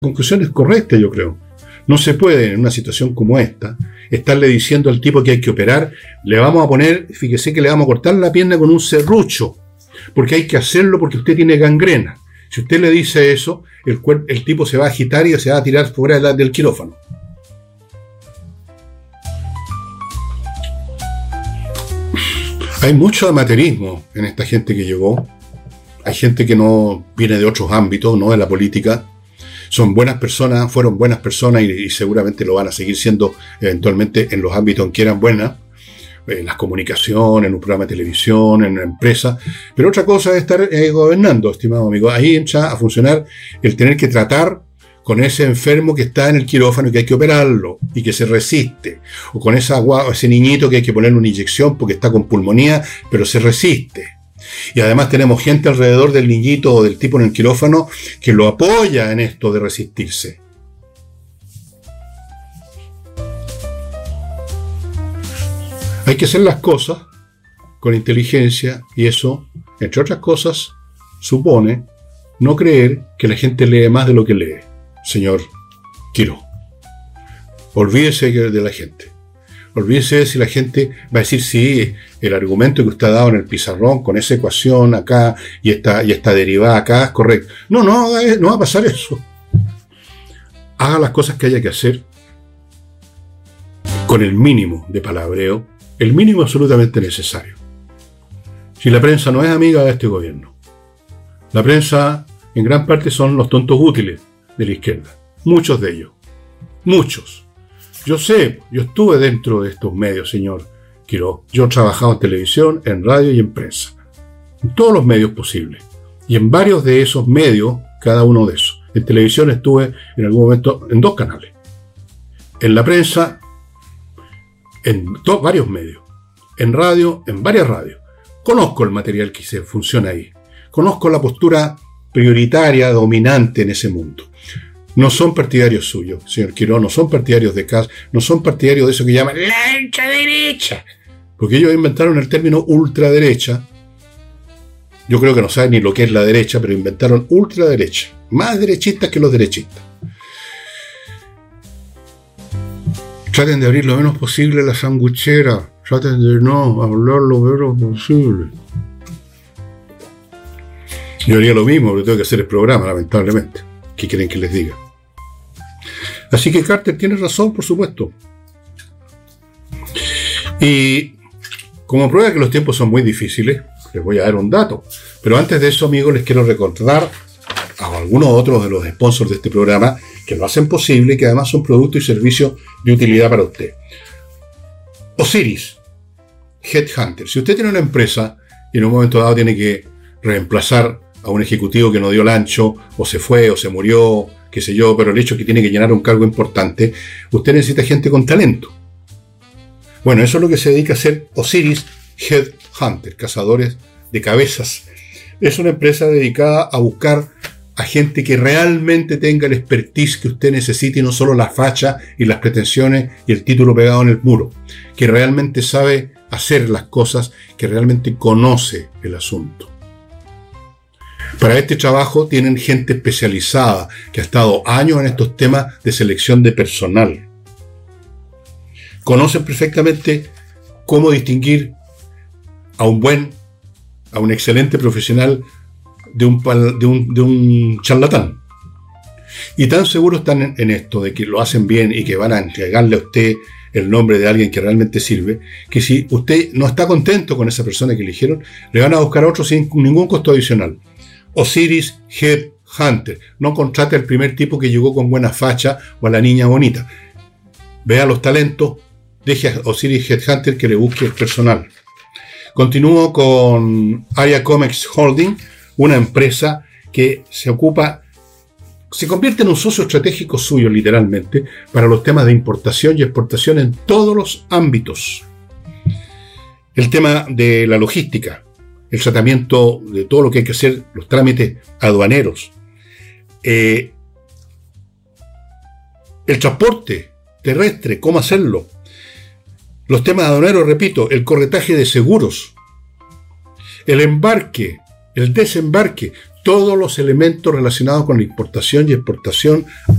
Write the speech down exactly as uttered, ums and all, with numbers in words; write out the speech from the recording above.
conclusión es correcta, yo creo. No se puede, en una situación como esta, estarle diciendo al tipo que hay que operar, le vamos a poner, fíjese que le vamos a cortar la pierna con un serrucho, porque hay que hacerlo porque usted tiene gangrena. Si usted le dice eso, el, cuerpo, el tipo se va a agitar y se va a tirar fuera de la, del quirófano. Hay mucho amateurismo en esta gente que llegó. Hay gente que no viene de otros ámbitos, no de la política. Son buenas personas, fueron buenas personas y, y seguramente lo van a seguir siendo eventualmente en los ámbitos en que eran buenas, en las comunicaciones, en un programa de televisión, en una empresa. Pero otra cosa es estar eh, gobernando, estimado amigo. Ahí entra a funcionar el tener que tratar con ese enfermo que está en el quirófano y que hay que operarlo y que se resiste. O con esa agua, ese niñito que hay que ponerle una inyección porque está con pulmonía, pero se resiste. Y además tenemos gente alrededor del niñito o del tipo en el quirófano que lo apoya en esto de resistirse. Hay que hacer las cosas con inteligencia y eso, entre otras cosas, supone no creer que la gente lee más de lo que lee, señor Quiró. Olvídese de la gente. Olvídese si la gente va a decir sí, el argumento que usted ha dado en el pizarrón con esa ecuación acá y esta, y esta derivada acá es correcto. No, no, no va a pasar eso. Haga las cosas que haya que hacer con el mínimo de palabreo, el mínimo absolutamente necesario. Si la prensa no es amiga de este gobierno, la prensa en gran parte son los tontos útiles de la izquierda. Muchos de ellos. Muchos. Yo sé, yo estuve dentro de estos medios, señor Quiró. Yo he trabajado en televisión, en radio y en prensa. En todos los medios posibles. Y en varios de esos medios, cada uno de esos. En televisión estuve en algún momento en dos canales. En la prensa, en to- varios medios. En radio, en varias radios. Conozco el material que se funciona ahí. Conozco la postura prioritaria, dominante en ese mundo. No son partidarios suyos, señor Quiró, no son partidarios de Kast, no son partidarios de eso que llaman la ultraderecha. Porque ellos inventaron el término ultraderecha. Yo creo que no saben ni lo que es la derecha, pero inventaron ultraderecha. Más derechistas que los derechistas. Traten de abrir lo menos posible la sanguchera. Traten de no hablar lo menos posible. Yo haría lo mismo, pero tengo que hacer el programa, lamentablemente. ¿Qué quieren que les diga? Así que Carter tiene razón, por supuesto. Y como prueba que los tiempos son muy difíciles, les voy a dar un dato. Pero antes de eso, amigos, les quiero recordar a algunos otros de los sponsors de este programa que lo hacen posible y que además son productos y servicios de utilidad para usted. Osiris Headhunter. Si usted tiene una empresa y en un momento dado tiene que reemplazar a un ejecutivo que no dio el ancho, o se fue, o se murió, qué sé yo, pero el hecho es que tiene que llenar un cargo importante, usted necesita gente con talento. Bueno, eso es lo que se dedica a hacer Osiris Headhunter, cazadores de cabezas. Es una empresa dedicada a buscar a gente que realmente tenga el expertise que usted necesita y no solo la facha y las pretensiones y el título pegado en el muro, que realmente sabe hacer las cosas, que realmente conoce el asunto. Para este trabajo tienen gente especializada que ha estado años en estos temas de selección de personal. Conocen perfectamente cómo distinguir a un buen, a un excelente profesional de un, de un, de un charlatán. Y tan seguros están en, en esto de que lo hacen bien y que van a entregarle a usted el nombre de alguien que realmente sirve, que si usted no está contento con esa persona que eligieron, le van a buscar a otro sin ningún costo adicional. Osiris Headhunter. No contrate al primer tipo que llegó con buena facha o a la niña bonita. Vea los talentos, deje a Osiris Headhunter que le busque el personal. Continúo con Area Comex Holding, una empresa que se ocupa, se convierte en un socio estratégico suyo literalmente para los temas de importación y exportación en todos los ámbitos. El tema de la logística, el tratamiento de todo lo que hay que hacer, los trámites aduaneros, eh, el transporte terrestre, cómo hacerlo, los temas aduaneros, repito, el corretaje de seguros, el embarque, el desembarque, todos los elementos relacionados con la importación y exportación